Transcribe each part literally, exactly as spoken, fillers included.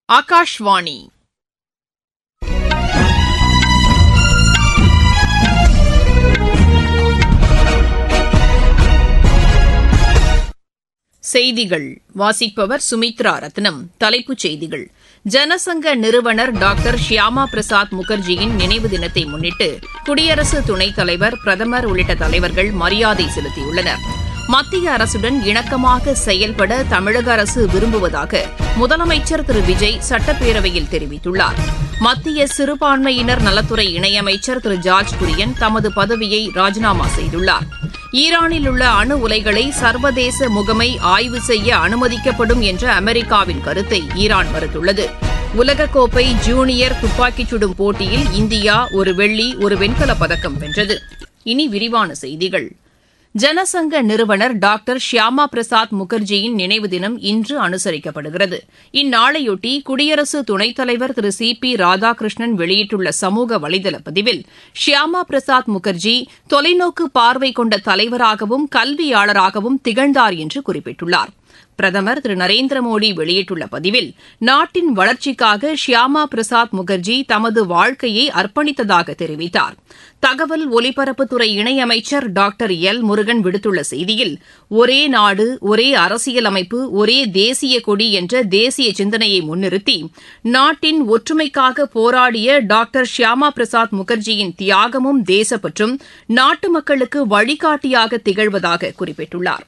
ஆகாஷ்வாணி செய்திகள் வாசிப்பவர் சுமித்ரா ரத்னம். தலைப்புச் செய்திகள்: ஜனசங்க நிறுவனர் டாக்டர் ஷியாமா பிரசாத் முகர்ஜியின் நினைவு தினத்தை முன்னிட்டு குடியரசு துணைத் தலைவர், பிரதமர் உள்ளிட்ட தலைவர்கள் மரியாதை செலுத்தியுள்ளனர். மத்திய அரசுடன் இணக்கமாக செயல்பட தமிழக அரசு விரும்புவதாக முதலமைச்சர் திரு விஜய் சட்டப்பேரவையில் தெரிவித்துள்ளார். மத்திய சிறுபான்மையினர் நலத்துறை இணையமைச்சர் திரு ஜார்ஜ் குரியன் தமது பதவியை ராஜினாமா செய்துள்ளார். ஈரானில் உள்ள அணு உலைகளை சர்வதேச முகமை ஆய்வு செய்ய அனுமதிக்கப்படும் என்ற அமெரிக்காவின் கருத்தை ஈரான் மறுத்துள்ளது. உலகக்கோப்பை ஜூனியர் துப்பாக்கிச் சுடும் போட்டியில் இந்தியா ஒரு வெள்ளி, ஒரு வெண்கலப் பதக்கம் வென்றது. இனி விரிவான செய்திகள். ஜனசங்க நிறுவனர் டாக்டர் ஷியாமா பிரசாத் முகர்ஜியின் நினைவு தினம் இன்று அனுசரிக்கப்படுகிறது. இந்நாளையொட்டி குடியரசு துணைத் தலைவர் திரு சி பி ராதாகிருஷ்ணன் வெளியிட்டுள்ள சமூக வலைதள பதிவில், ஷியாமா பிரசாத் முகர்ஜி தொலைநோக்கு பார்வை கொண்ட தலைவராகவும் கல்வியாளராகவும் திகழ்ந்தார் என்று குறிப்பிட்டுள்ளார். பிரதமர் திரு நரேந்திர மோடி வெளியிட்டுள்ள பதிவில், நாட்டின் வளர்ச்சிக்காக ஷியாமா பிரசாத் முகர்ஜி தமது வாழ்க்கையை அர்ப்பணித்ததாக தெரிவித்தார். தகவல் ஒலிபரப்புத்துறை இணையமைச்சர் டாக்டர் எல் முருகன் விடுத்துள்ள செய்தியில், ஒரே நாடு, ஒரே அரசியலமைப்பு, ஒரே தேசிய கொடி என்ற தேசிய சிந்தனையை முன்னிறுத்தி நாட்டின் ஒற்றுமைக்காக போராடிய டாக்டர் ஷியாமா பிரசாத் முகர்ஜியின் தியாகமும் தேசப்பற்றும் நாட்டு மக்களுக்கு வழிகாட்டியாக திகழ்வதாக குறிப்பிட்டுள்ளார்.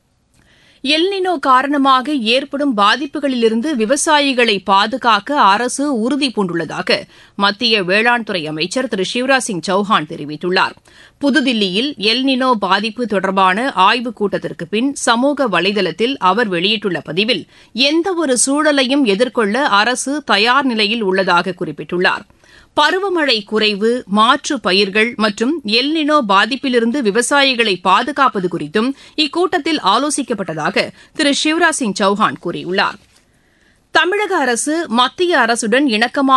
எல்னினோ காரணமாக ஏற்படும் பாதிப்புகளிலிருந்து விவசாயிகளை பாதுகாக்க அரசு உறுதிபூண்டுள்ளதாக மத்திய வேளாண் துறை அமைச்சர் திரு சிவராஜ் சிங் சௌஹான் தெரிவித்துள்ளார். புதுதில்லியில் எல்னினோ பாதிப்பு தொடர்பான ஆய்வுக் கூட்டத்திற்கு பின் சமூக வலைதளத்தில் அவர் வெளியிட்டுள்ள பதிவில், எந்தவொரு சூழலையும் எதிர்கொள்ள அரசு தயார் நிலையில் உள்ளதாக குறிப்பிட்டுள்ளார். பருவமழை குறைவு, மாற்று பயிர்கள் மற்றும் எல்னினோ பாதிப்பிலிருந்து விவசாயிகளை பாதுகாப்பது குறித்தும் இக்கூட்டத்தில் ஆலோசிக்கப்பட்டதாக திரு சிவராஜ் சிங் சௌஹான் கூறியுள்ளார். தமிழக அரசு மத்திய அரசுடன் இணக்கமாக